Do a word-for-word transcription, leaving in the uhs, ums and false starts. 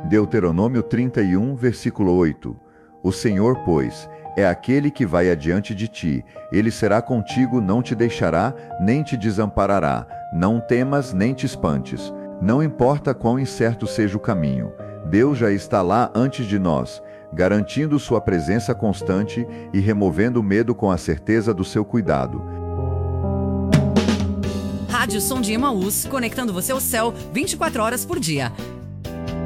Deuteronômio trinta e um, versículo oito. O Senhor, pois, é aquele que vai adiante de ti. Ele será contigo, não te deixará, nem te desamparará. Não temas, nem te espantes. Não importa quão incerto seja o caminho. Deus já está lá antes de nós, garantindo sua presença constante e removendo o medo com a certeza do seu cuidado. Rádio Som de Emaús, conectando você ao céu vinte e quatro horas por dia.